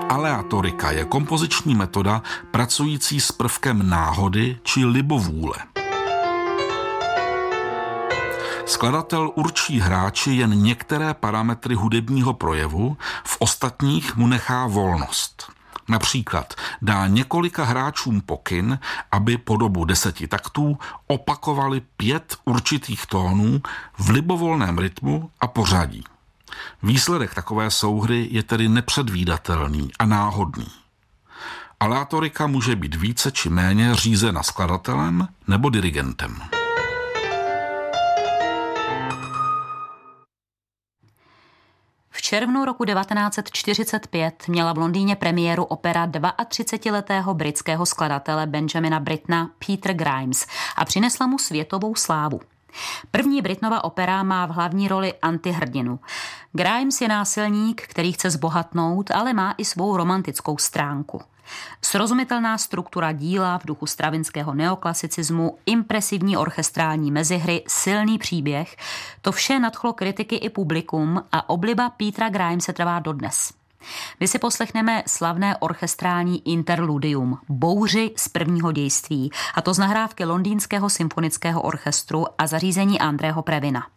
Aleatorika je kompoziční metoda pracující s prvkem náhody či libovůle. Skladatel určí hráči jen některé parametry hudebního projevu, v ostatních mu nechá volnost. Například dá několika hráčům pokyn, aby po dobu 10 taktů opakovali 5 určitých tónů v libovolném rytmu a pořadí. Výsledek takové souhry je tedy nepředvídatelný a náhodný. Aleatorika může být více či méně řízena skladatelem nebo dirigentem. V červnu roku 1945 měla v Londýně premiéru opera 32letého britského skladatele Benjamina Brittona Peter Grimes a přinesla mu světovou slávu. První Brittonova opera má v hlavní roli antihrdinu. Grimes je násilník, který chce zbohatnout, ale má i svou romantickou stránku. Srozumitelná struktura díla v duchu stravinského neoklasicismu, impresivní orchestrální mezihry, silný příběh, to vše nadchlo kritiky i publikum a obliba Petera Grimese trvá dodnes. My si poslechneme slavné orchestrální interludium, bouři z prvního dějství, a to z nahrávky Londýnského symfonického orchestru a zařízení Andreho Previna.